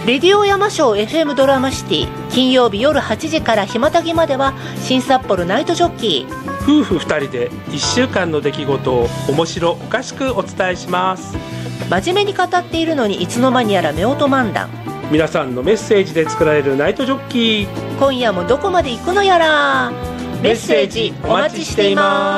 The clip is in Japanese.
レディオ山椒 FM ドラマシティ、金曜日夜8時からひまたぎまでは新札幌ナイトジョッキー。 夫婦2人で1週間の出来事を面白おかしくお伝えします。 真面目に語っているのにいつの間にやら夫婦漫談。 皆さんのメッセージで作られるナイトジョッキー、 今夜もどこまで行くのやら。メッセージお待ちしています。